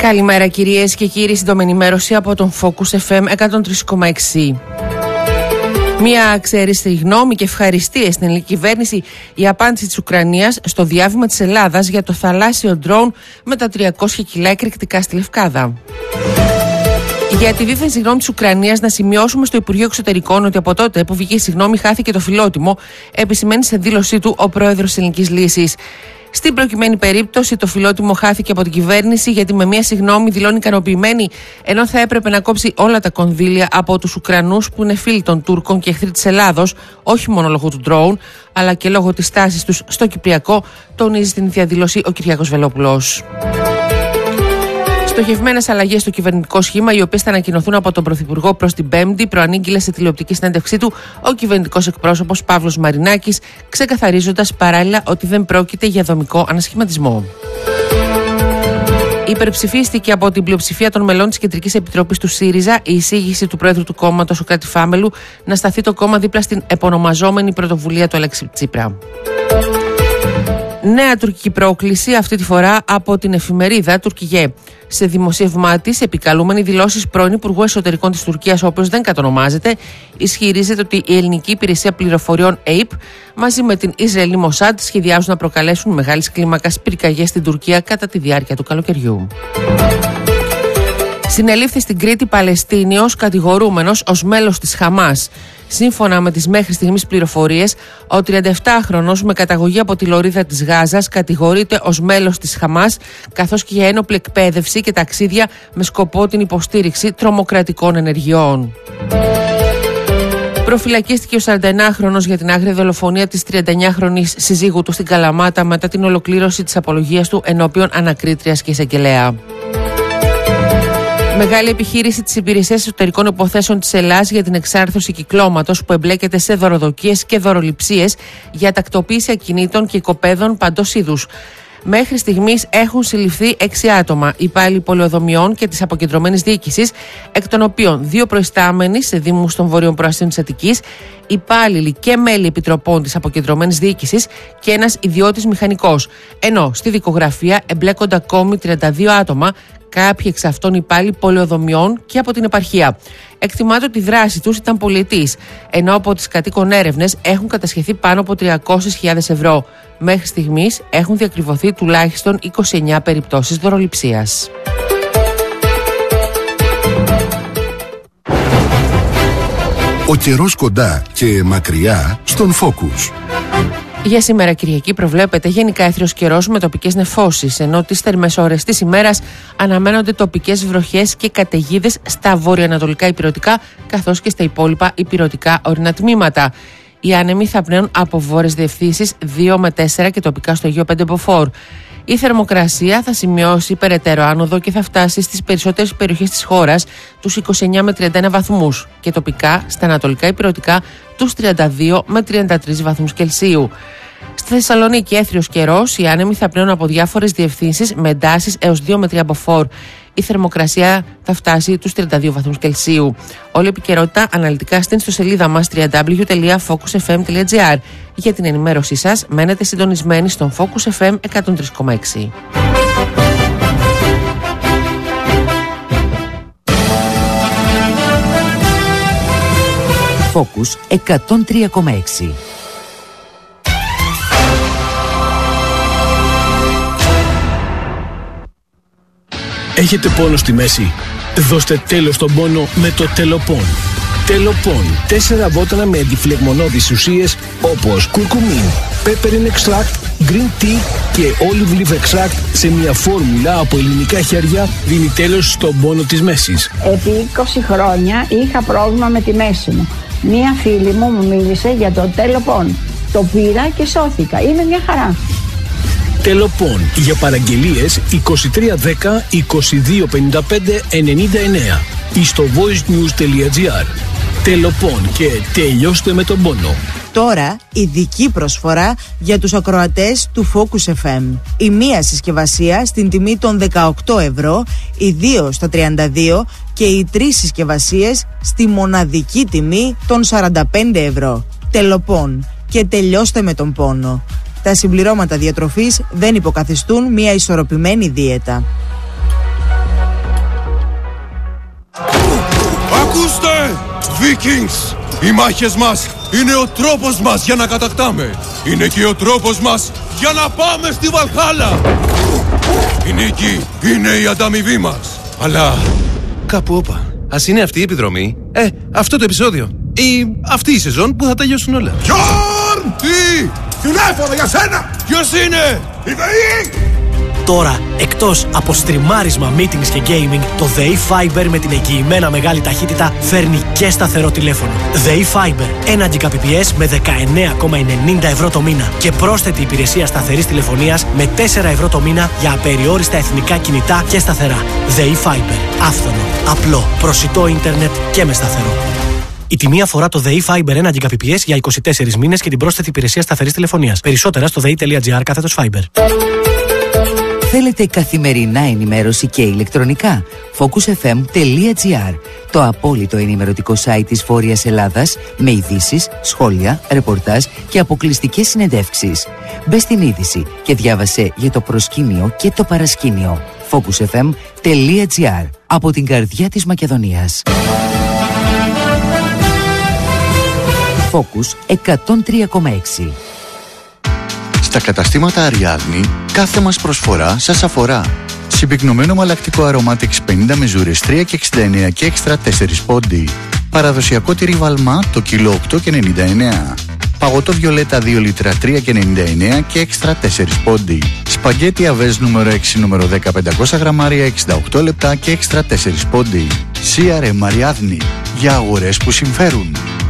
Καλημέρα κυρίες και κύριοι, σύντομη ενημέρωση από τον Focus FM 103,6. Μια αξιέριστη γνώμη και ευχαριστίες στην ελληνική κυβέρνηση η απάντηση της Ουκρανίας στο διάβημα της Ελλάδας για το θαλάσσιο ντρόουν με τα 300 κιλά εκρηκτικά στη Λευκάδα. Για τη δίθεν συγγνώμη της Ουκρανίας, να σημειώσουμε στο Υπουργείο Εξωτερικών ότι από τότε που βγήκε η συγγνώμη χάθηκε το φιλότιμο, επισημαίνει σε δήλωσή του ο πρόεδρος της Ελληνικής Λύσης. Στην προκειμένη περίπτωση, το φιλότιμο χάθηκε από την κυβέρνηση γιατί με μία συγγνώμη δηλώνει ικανοποιημένη, ενώ θα έπρεπε να κόψει όλα τα κονδύλια από τους Ουκρανούς που είναι φίλοι των Τούρκων και εχθροί της Ελλάδος, όχι μόνο λόγω του ντρόουν, αλλά και λόγω της τάσης τους στο Κυπριακό, τονίζει στην ίδια δήλωση ο Κυριάκος Βελόπουλος. Στοχευμένες αλλαγές στο κυβερνητικό σχήμα, οι οποίες θα ανακοινωθούν από τον Πρωθυπουργό προς την Πέμπτη, προανήγγειλε σε τηλεοπτική συνέντευξή του ο κυβερνητικός εκπρόσωπος Παύλος Μαρινάκης, ξεκαθαρίζοντας παράλληλα ότι δεν πρόκειται για δομικό ανασχηματισμό. Υπερψηφίστηκε από την πλειοψηφία των μελών της Κεντρικής Επιτροπής του ΣΥΡΙΖΑ η εισήγηση του Πρόεδρου του κόμματος, Σωκράτη Φάμελου, να σταθεί το κόμμα δίπλα στην επωνομαζόμενη πρωτοβουλία του Αλέξη Τσίπρα. Νέα τουρκική πρόκληση, αυτή τη φορά από την εφημερίδα Τουρκιγέ. Σε δημοσίευμά της, επικαλούμενοι δηλώσεις πρώην Υπουργού Εσωτερικών της Τουρκίας, ο οποίος δεν κατονομάζεται, ισχυρίζεται ότι η Ελληνική Υπηρεσία Πληροφοριών ΑΕΠ μαζί με την Ισραηλινή Μοσάντ σχεδιάζουν να προκαλέσουν μεγάλης κλίμακας πυρκαγιές στην Τουρκία κατά τη διάρκεια του καλοκαιριού. Συνελήφθη στην Κρήτη Παλαιστίνιος κατηγορούμενος ως μέλος της Χαμάς. Σύμφωνα με τις μέχρι στιγμής πληροφορίες, ο 37χρονος με καταγωγή από τη λωρίδα της Γάζας κατηγορείται ως μέλος της Χαμάς, καθώς και για ένοπλη εκπαίδευση και ταξίδια με σκοπό την υποστήριξη τρομοκρατικών ενεργειών. Προφυλακίστηκε ο 41χρονος για την άγρια δολοφονία της 39χρονης συζύγου του στην Καλαμάτα μετά την ολοκλήρωση της απολογίας του ενώπιον ανακρίτριας και εισαγγελέα. Μεγάλη επιχείρηση της Υπηρεσίας Εσωτερικών Υποθέσεων της Ελλάδας για την εξάρθρωση κυκλώματος που εμπλέκεται σε δωροδοκίες και δωροληψίες για τακτοποίηση ακινήτων και οικοπαίδων παντός είδους. Μέχρι στιγμής έχουν συλληφθεί 6 άτομα, υπάλληλοι πολεοδομιών και της αποκεντρωμένης διοίκησης, εκ των οποίων 2 προϊστάμενοι σε δήμους των Βορείων Προαστίων της Αττικής, υπάλληλοι και μέλη επιτροπών της αποκεντρωμένης διοίκησης και ένας ιδιώτης μηχανικός. Ενώ στη δικογραφία εμπλέκονται ακόμη 32 άτομα, κάποιοι εξ αυτών υπάλληλοι πολεοδομιών και από την επαρχία. Εκτιμάται ότι η δράση τους ήταν πολυετής, ενώ από τις κατοίκων έρευνες έχουν κατασχεθεί πάνω από 300.000 ευρώ. Μέχρι στιγμής έχουν διακριβωθεί τουλάχιστον 29 περιπτώσεις δωροληψίας. Ο καιρός κοντά και μακριά στον Focus. Για σήμερα Κυριακή προβλέπεται γενικά έθριος καιρός με τοπικές νεφώσεις, ενώ τις θερμές ώρες της ημέρας αναμένονται τοπικές βροχές και καταιγίδες στα βορειοανατολικά ηπειρωτικά καθώς και στα υπόλοιπα ηπειρωτικά ορεινά τμήματα. Οι άνεμοι θα πνέουν από βόρειες διευθύνσεις 2 με 4 και τοπικά στο Αιγαίο 5 μποφόρ. Η θερμοκρασία θα σημειώσει περαιτέρω άνοδο και θα φτάσει στις περισσότερες περιοχές της χώρας τους 29 με 31 βαθμούς και τοπικά στα ανατολικά ηπειρωτικά τους 32 με 33 βαθμούς Κελσίου. Στη Θεσσαλονίκη έθριος καιρός, οι άνεμοι θα πνέουν από διάφορες διευθύνσεις με εντάσεις έως 2 με 3 μποφόρ. Η θερμοκρασία θα φτάσει τους 32 βαθμούς Κελσίου. Όλη η επικαιρότητα αναλυτικά στην ιστοσελίδα μας www.focusfm.gr. Για την ενημέρωσή σας μένετε συντονισμένοι στον Focus FM 103,6. Focus 103,6. Έχετε πόνο στη μέση? Δώστε τέλος στον πόνο με το Τελοπών. Τελοπών. 4 βότανα με αντιφλεγμονώδεις ουσίες όπως κουρκουμίν, peppermint extract, green tea και olive leaf extract σε μια φόρμουλα από ελληνικά χέρια δίνει τέλος στον πόνο της μέσης. Επί 20 χρόνια είχα πρόβλημα με τη μέση μου. Μία φίλη μου μίλησε για το Τελοπών. Το πήρα και σώθηκα. Είναι μια χαρά. Τελοπών. Για παραγγελίες 2310 2255 99 ή στο voicenews.gr. Τελοπών και τελειώστε με τον πόνο. Τώρα ειδική προσφορά για τους ακροατές του Focus FM. Η μία συσκευασία στην τιμή των 18 ευρώ, οι 2 στα 32 και οι 3 συσκευασίες στη μοναδική τιμή των 45 ευρώ. Τελοπών και τελειώστε με τον πόνο. Τα συμπληρώματα διατροφής δεν υποκαθιστούν μια ισορροπημένη δίαιτα. Ακούστε! Vikings! Οι μάχες μας είναι ο τρόπος μας για να κατακτάμε. Είναι και ο τρόπος μας για να πάμε στη Βαλχάλα. Η νίκη είναι η ανταμοιβή μας. Αλλά κάπου όπα. Ας είναι αυτή η επιδρομή, αυτό το επεισόδιο ή αυτή η σεζόν που θα τελειώσουν όλα. Γιόρν! Τι! Τηλέφωνο για σένα! Ποιος είναι? Η ΔΕΗ! Τώρα, εκτός από στριμάρισμα, meetings και gaming, το ΔΕΗ Fiber με την εγγυημένα μεγάλη ταχύτητα φέρνει και σταθερό τηλέφωνο. ΔΕΗ Fiber, 1 Gbps με 19,90 ευρώ το μήνα και πρόσθετη υπηρεσία σταθερής τηλεφωνίας με 4 ευρώ το μήνα για απεριόριστα εθνικά κινητά και σταθερά. ΔΕΗ Fiber, άφθονο, απλό, προσιτό ίντερνετ και με σταθερό. Η τιμή αφορά το ΔΕΗ Fiber 1 Gbps για 24 μήνες και την πρόσθετη υπηρεσία σταθερής τηλεφωνίας. Περισσότερα στο dei.gr/Fiber. Θέλετε καθημερινά ενημέρωση και ηλεκτρονικά? focusfm.gr, το απόλυτο ενημερωτικό site της Βόρειας Ελλάδας με ειδήσεις, σχόλια, ρεπορτάζ και αποκλειστικές συνεντεύξεις. Μπες στην είδηση και διάβασε για το προσκήνιο και το παρασκήνιο. focusfm.gr, από την καρδιά της Μακεδονίας. Focus 103,6. Στα καταστήματα Αριάδνη, κάθε μας προσφορά σας αφορά. Συμπυκνωμένο μαλακτικό Aromatics 50 μεζούρες 3,69 και έξτρα 4 πόντι. Παραδοσιακό τυρί Βαλμά το κιλό 8,99. Παγωτό Βιολέτα 2 λίτρα 3,99 και έξτρα 4 πόντι. Σπαγκέτι Αβές νούμερο 6 νούμερο 10 500 γραμμάρια 68 λεπτά και έξτρα 4 πόντι. CRM Αριάδνη, για αγορές που συμφέρουν.